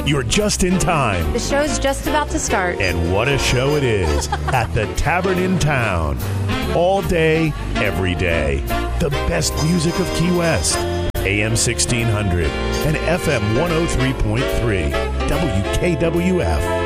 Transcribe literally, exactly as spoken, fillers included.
You're just in time. The show's just about to start. And what a show it is at the Tavern in Town. All day, every day. The best music of Key West. A M sixteen hundred and F M one oh three point three. W K W F.